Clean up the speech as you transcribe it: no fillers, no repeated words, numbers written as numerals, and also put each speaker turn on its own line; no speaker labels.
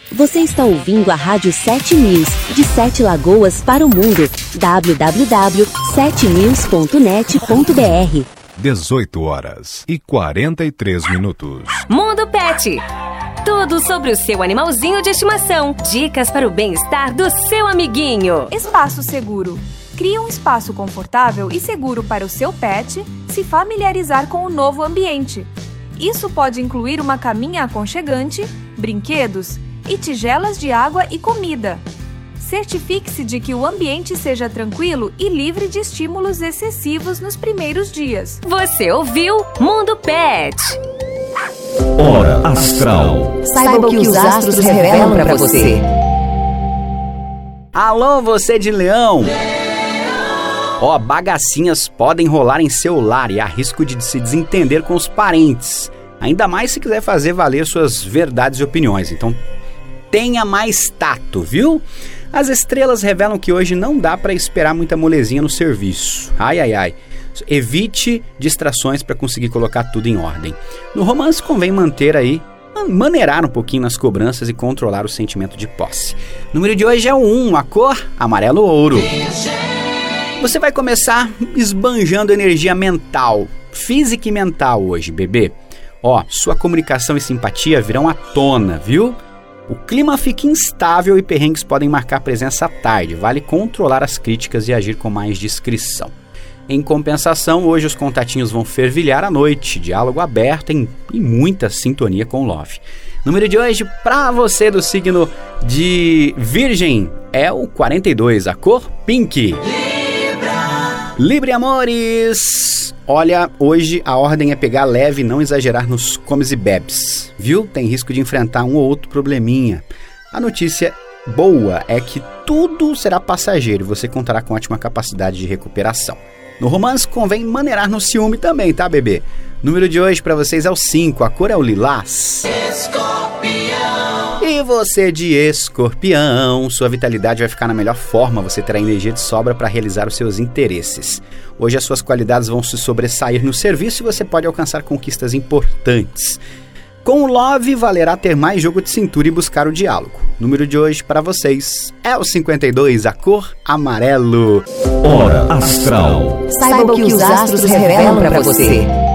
Você está ouvindo a Rádio 7 News, de 7 Lagoas para o mundo. www.7news.net.br
18h43.
Mundo Pet. Tudo sobre o seu animalzinho de estimação. Dicas para o bem-estar do seu amiguinho.
Espaço seguro. Crie um espaço confortável e seguro para o seu pet se familiarizar com o novo ambiente. Isso pode incluir uma caminha aconchegante, brinquedos e tigelas de água e comida. Certifique-se de que o ambiente seja tranquilo e livre de estímulos excessivos nos primeiros dias.
Você ouviu Mundo Pet.
Hora Astral.
Saiba o que os astros revelam para você.
Alô, você de Leão! Bagacinhas podem rolar em seu lar e há risco de se desentender com os parentes. Ainda mais se quiser fazer valer suas verdades e opiniões. Então, tenha mais tato, viu? As estrelas revelam que hoje não dá para esperar muita molezinha no serviço. Ai. Evite distrações para conseguir colocar tudo em ordem. No romance convém maneirar um pouquinho nas cobranças e controlar o sentimento de posse. O número de hoje é o 1, a cor amarelo ouro. Você vai começar esbanjando energia mental, física e mental hoje, bebê. Sua comunicação e simpatia virão à tona, viu? O clima fica instável e perrengues podem marcar presença à tarde. Vale controlar as críticas e agir com mais discrição. Em compensação, hoje os contatinhos vão fervilhar à noite. Diálogo aberto e muita sintonia com o Love. Número de hoje, para você do signo de Virgem, é o 42, a cor pink. Libra amores! Olha, hoje a ordem é pegar leve e não exagerar nos comes e bebes, viu? Tem risco de enfrentar um ou outro probleminha. A notícia boa é que tudo será passageiro e você contará com ótima capacidade de recuperação. No romance convém maneirar no ciúme também, tá, bebê? Número de hoje para vocês é o 5, a cor é o lilás. E você de Escorpião, sua vitalidade vai ficar na melhor forma, você terá energia de sobra para realizar os seus interesses. Hoje as suas qualidades vão se sobressair no serviço e você pode alcançar conquistas importantes. Com o Love, valerá ter mais jogo de cintura e buscar o diálogo. O número de hoje para vocês é o 52, a cor amarelo.
Hora Astral.
Saiba o que os astros revelam para você.